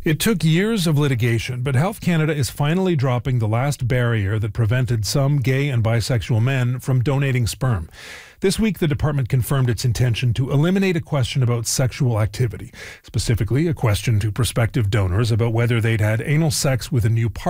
It took years of litigation, but Health Canada is finally dropping the last barrier that prevented some gay and bisexual men from donating sperm. This week, the department confirmed its intention to eliminate a question about sexual activity, specifically a question to prospective donors about whether they'd had anal sex with a new partner.